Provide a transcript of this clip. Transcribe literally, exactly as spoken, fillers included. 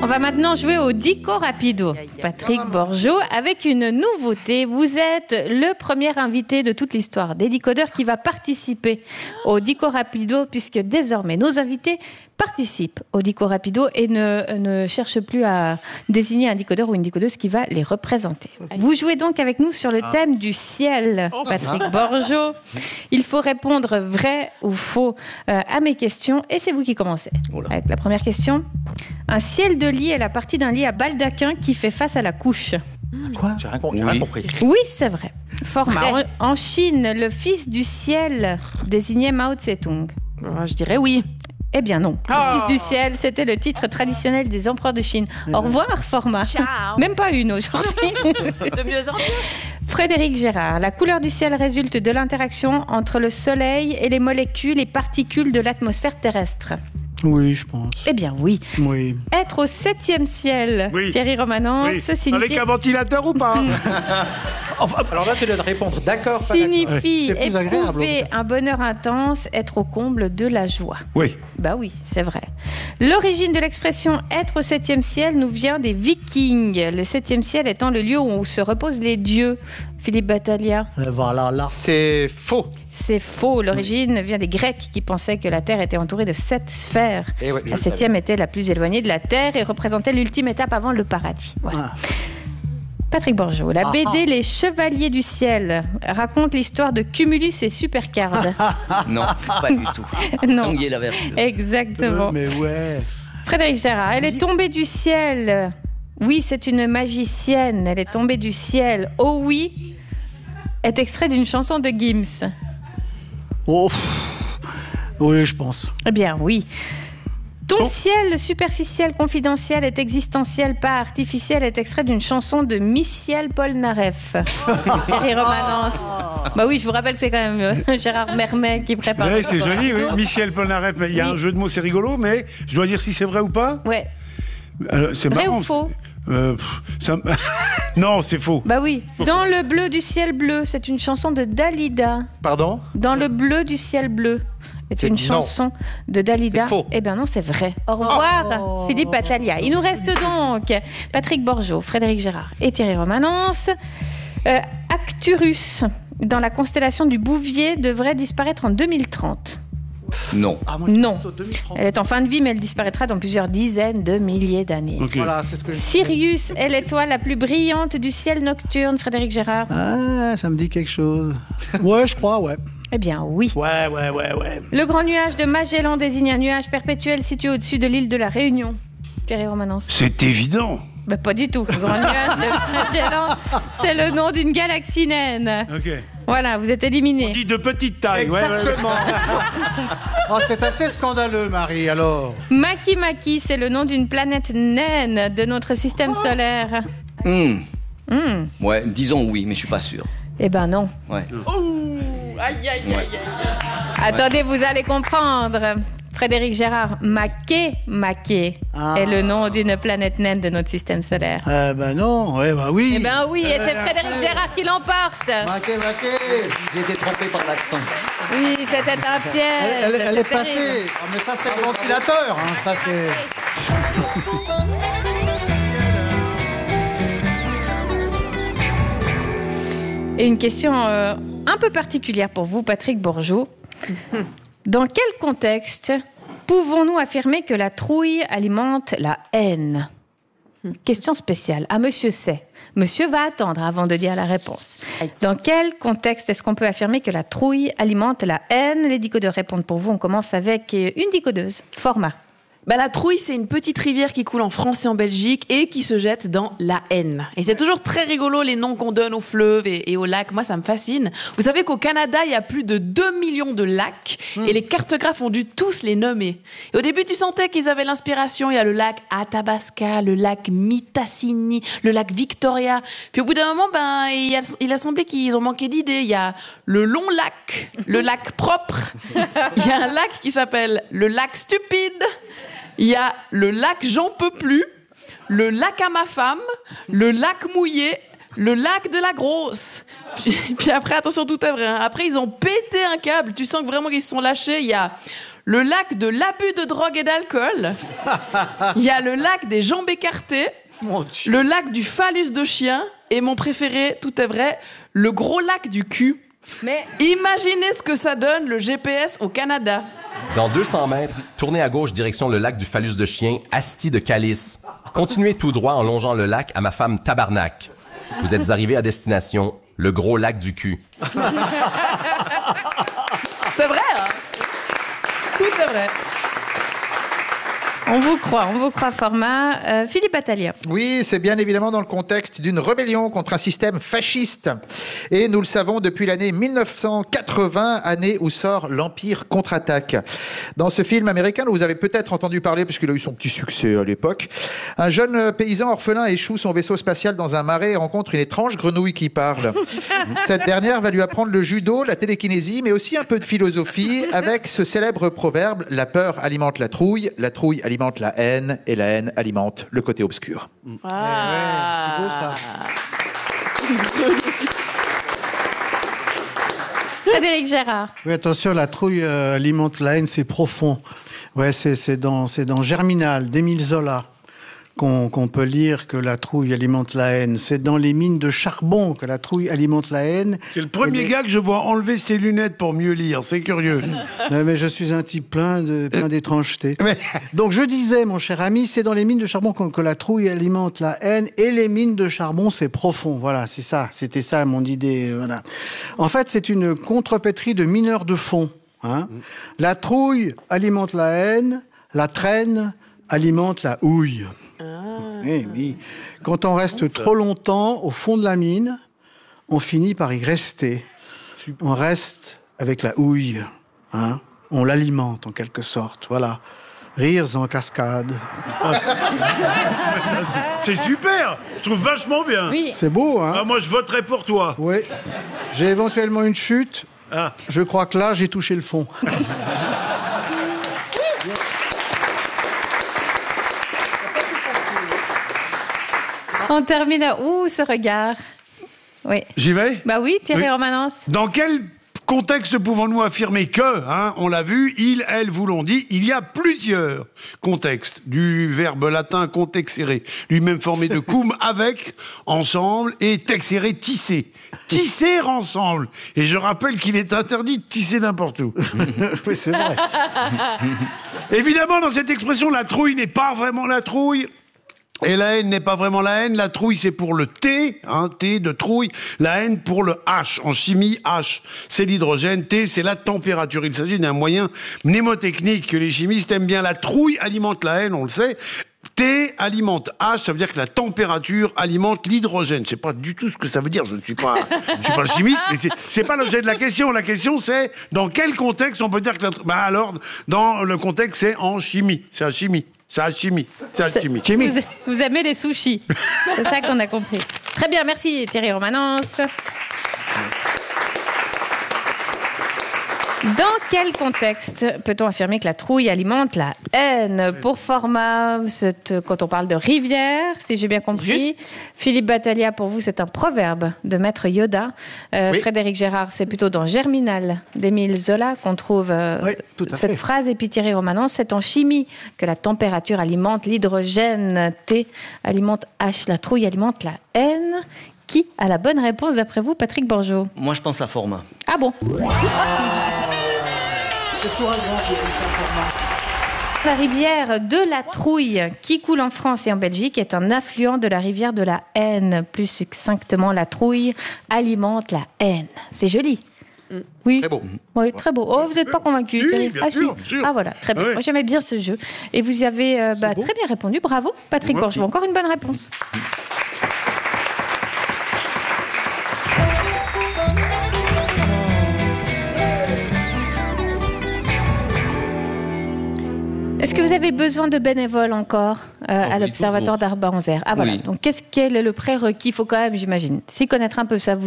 On va maintenant jouer au Dico Rapido. Patrick Borjo, avec une nouveauté. Vous êtes le premier invité de toute l'histoire des décodeurs qui va participer au Dico Rapido, puisque désormais nos invités participent au Dico Rapido et ne, ne cherchent plus à désigner un décodeur ou une décodeuse qui va les représenter. Vous jouez donc avec nous sur le thème du ciel, Patrick Borjo. Il faut répondre vrai ou faux euh, à mes questions et c'est vous qui commencez. Avec la première question. Un ciel de lit est la partie d'un lit à baldaquin qui fait face à la couche. Quoi ? J'ai rien, j'ai rien compris. Oui, c'est vrai. Format. En, en Chine, le fils du ciel désignait Mao Tse-tung. Je dirais oui. Eh bien non. Oh. Le fils du ciel, c'était le titre traditionnel des empereurs de Chine. Au revoir, Format. Ciao. Même pas une aujourd'hui. De mieux en mieux. Frédéric Gérard, la couleur du ciel résulte de l'interaction entre le soleil et les molécules et particules de l'atmosphère terrestre. Oui, je pense. Eh bien oui. Oui. Être au septième ciel, Oui. Thierry Romanence, Oui. signifie... Avec un ventilateur ou pas? Enfin, alors là, tu dois répondre d'accord, pas d'accord. Signifie C'est plus agréable, éprouver un bonheur intense, être au comble de la joie. Oui. Bah oui, c'est vrai. L'origine de l'expression « être au septième ciel » nous vient des Vikings, le septième ciel étant le lieu où se reposent les dieux. Philippe Battaglia. Voilà, là. C'est faux. C'est faux. L'origine vient des Grecs qui pensaient que la Terre était entourée de sept sphères. Et ouais, je la le septième savais. était la plus éloignée de la Terre et représentait l'ultime étape avant le paradis. Voilà. Ah. Patrick Borjo, la Ah, B D ah. Les Chevaliers du Ciel raconte l'histoire de Cumulus et Supercard. Non, pas du tout. Non. Tanguy la vertu. Exactement. Euh, mais ouais. Frédéric Gérard, elle est tombée du ciel. Oui, c'est une magicienne. Elle est tombée du ciel. Oh oui, est extrait d'une chanson de Gims. Oh, pff. Oui, je pense. Eh bien, oui. Ton Oh. ciel superficiel, confidentiel, est existentiel, pas artificiel, est extrait d'une chanson de Michel Polnareff. Thierry Romanence. Bah oui, je vous rappelle que c'est quand même euh, Gérard Mermet qui prépare. Oui, c'est joli, oui. Michel Polnareff, il y a Oui. un jeu de mots, c'est rigolo, mais je dois dire si c'est vrai ou pas. Ouais. Alors, c'est Vrai marrant. ou faux ? Euh, pff, ça... Non, c'est faux. Bah oui. Dans le bleu du ciel bleu, c'est une chanson de Dalida. Pardon ? Dans le bleu du ciel bleu. C'est C'est une non. chanson de Dalida. C'est faux. Eh bien non, c'est vrai. Au revoir, Philippe Battaglia. Il nous reste donc Patrick Borjo, Frédéric Gérard et Thierry Romanence. Euh, Arcturus, dans la constellation du Bouvier, devrait disparaître en deux mille trente. Non. Ah, moi, je Non. plutôt deux mille trente. Elle est en fin de vie, mais elle disparaîtra dans plusieurs dizaines de milliers d'années. Ok. Voilà, c'est ce que je Sirius est l'étoile la plus brillante du ciel nocturne, Frédéric Gérard. Ah, ça me dit quelque chose. Ouais, je crois, ouais. Eh bien oui. Ouais, ouais, ouais, ouais. Le grand nuage de Magellan désigne un nuage perpétuel situé au-dessus de l'île de la Réunion. Thierry Romanence. C'est évident. Ben, pas du tout. Le grand nuage de Magellan, c'est le nom d'une galaxie naine. Ok. Voilà, vous êtes éliminé. Dit de petite taille. ouais, ouais. Exactement. Oh, c'est assez scandaleux, Marie, alors. Maki Maki, c'est le nom d'une planète naine de notre système solaire. Hmm. Hmm. Ouais, disons oui, mais je suis pas sûr. Eh ben non. Ouais. Ouh, aïe, aïe, aïe, aïe. Attendez, vous allez comprendre. Frédéric Gérard, Maké Maké Ah. est le nom d'une planète naine de notre système solaire. Euh, ben non, ouais, bah oui. Eh ben oui, et c'est Frédéric Gérard qui l'emporte. Maquet, maquet. J'ai été trompé par l'accent. Oui, c'était un piège. Elle, elle- elle est C'était terrible. passée. Ah, mais ça, c'est le ventilateur. Hein. Ça, c'est... Et une question euh, un peu particulière pour vous, Patrick Borjo. Dans quel contexte pouvons-nous affirmer que la trouille alimente la haine ? Question spéciale. Ah, monsieur sait. Monsieur va attendre avant de dire la réponse. Dans quel contexte est-ce qu'on peut affirmer que la trouille alimente la haine ? Les décodeurs répondent pour vous. On commence avec une décodeuse. Format. Bah, la Trouille, c'est une petite rivière qui coule en France et en Belgique et qui se jette dans la Haine. Et c'est toujours très rigolo les noms qu'on donne aux fleuves et, et aux lacs. Moi, ça me fascine. Vous savez qu'au Canada, il y a plus de deux millions de lacs et les cartographes ont dû tous les nommer. Et au début, tu sentais qu'ils avaient l'inspiration. Il y a le lac Athabasca, le lac Mistassini, le lac Victoria. Puis au bout d'un moment, ben, il a, il a semblé qu'ils ont manqué d'idées. Il y a le long lac, le lac propre. Il y a un lac qui s'appelle le lac stupide. Il y a le lac J'en peux plus, le lac à ma femme, le lac mouillé, le lac de la grosse. Puis, puis après, attention, tout est vrai. Hein. Après, ils ont pété un câble. Tu sens que vraiment qu'ils se sont lâchés. Il y a le lac de l'abus de drogue et d'alcool. Il y a le lac des jambes écartées. Mon Dieu. Le lac du phallus de chien. Et mon préféré, tout est vrai, le gros lac du cul. Mais Imaginez ce que ça donne, le G P S au Canada. Dans deux cents mètres, tournez à gauche direction le lac du phallus de chien, Asti de Calice. Continuez tout droit en longeant le lac à ma femme Tabarnak. Vous êtes arrivé à destination, le gros lac du cul. C'est vrai, hein? Tout est vrai. on vous croit, on vous croit format. Euh, Philippe Attalier. Oui, c'est bien évidemment dans le contexte d'une rébellion contre un système fasciste. Et nous le savons depuis l'année mille neuf cent quatre-vingts, année où sort l'Empire contre-attaque. Dans ce film américain, vous avez peut-être entendu parler, puisqu'il a eu son petit succès à l'époque, un jeune paysan orphelin échoue son vaisseau spatial dans un marais et rencontre une étrange grenouille qui parle. Cette dernière va lui apprendre le judo, la télékinésie, mais aussi un peu de philosophie, avec ce célèbre proverbe « La peur alimente la trouille, la trouille alimente la haine, et la haine alimente le côté obscur. » Ah. c'est beau ça. Frédéric Gérard. Oui, attention, la trouille euh, alimente la haine, c'est profond. Ouais, c'est, c'est, dans, c'est dans Germinal d'Émile Zola qu'on, qu'on peut lire que la trouille alimente la haine. C'est dans les mines de charbon que la trouille alimente la haine. C'est le premier les... gars que je vois enlever ses lunettes pour mieux lire, c'est curieux. Ouais, mais je suis un type plein, de, plein d'étrangeté. Donc je disais, mon cher ami, c'est dans les mines de charbon que, que la trouille alimente la haine, et les mines de charbon, c'est profond. Voilà, c'est ça, c'était ça mon idée. Voilà. En fait, c'est une contrepétrie de mineurs de fond. Hein. Mmh. La trouille alimente la haine, la traîne alimente la houille. Ah. Oui, oui. Quand on reste trop longtemps au fond de la mine, on finit par y rester. Super. On reste avec la houille. Hein. On l'alimente en quelque sorte. Voilà. Rires en cascade. C'est super. Je trouve vachement bien. Oui. C'est beau, hein? Ah, moi, je voterai pour toi. Oui. J'ai éventuellement une chute. Ah. Je crois que là, j'ai touché le fond. On termine à... Ouh, ce regard. Oui. J'y vais? Bah oui, Thierry Oui. Romanence. Dans quel contexte pouvons-nous affirmer que, hein, on l'a vu, il, elle vous l'ont dit, il y a plusieurs contextes du verbe latin contexere, lui-même formé de cum, avec, ensemble, et texere, tisser. Tisser ensemble. Et je rappelle qu'il est interdit de tisser n'importe où. Oui, c'est vrai. Évidemment, dans cette expression, la trouille n'est pas vraiment la trouille. Et la haine n'est pas vraiment la haine. La trouille, c'est pour le T, hein, T de trouille. La haine pour le H. En chimie, H, c'est l'hydrogène. T, c'est la température. Il s'agit d'un moyen mnémotechnique que les chimistes aiment bien. La trouille alimente la haine, on le sait. T alimente H, ça veut dire que la température alimente l'hydrogène. C'est pas du tout ce que ça veut dire. Je ne suis pas, je suis pas le chimiste, mais c'est, c'est pas l'objet de la question. La question, c'est dans quel contexte on peut dire que la, bah alors, dans le contexte, c'est en chimie. C'est en chimie. C'est la chimie. C'est la chimie. Vous, vous aimez les sushis. C'est ça qu'on a compris. Très bien, merci Thierry Romanence. Dans quel contexte peut-on affirmer que la trouille alimente la haine? Pour format, c'est, quand on parle de rivière, si j'ai bien compris. Juste. Philippe Battaglia, pour vous, c'est un proverbe de Maître Yoda. Euh, oui. Frédéric Gérard, c'est plutôt dans Germinal d'Émile Zola qu'on trouve euh, oui, cette fait. phrase. Et puis Thierry Romanence, c'est en chimie que la température alimente l'hydrogène. T alimente H. La trouille alimente la haine. Qui a la bonne réponse d'après vous, Patrick Borgeaud? Moi, je pense à format. Ah bon? La rivière de la Trouille, qui coule en France et en Belgique, est un affluent de la rivière de la Haine. Plus succinctement, la Trouille alimente la haine. C'est joli. Mm. Oui. Très beau. Oui, très beau. Oh, vous n'êtes pas convaincu, si, bien ah sûr, si. sûr. Ah voilà, très bien. Ouais. Moi, j'aimais bien ce jeu. Et vous y avez euh, bah, très bien répondu. Bravo, Patrick Borgeaud. Encore une bonne réponse. Est-ce que vous avez besoin de bénévoles encore euh, oh, à oui, l'Observatoire d'Arc-en-Ciel? Ah voilà. Oui. Donc qu'est-ce qu'est le prérequis? Il faut quand même, j'imagine, s'y connaître un peu. Ça vous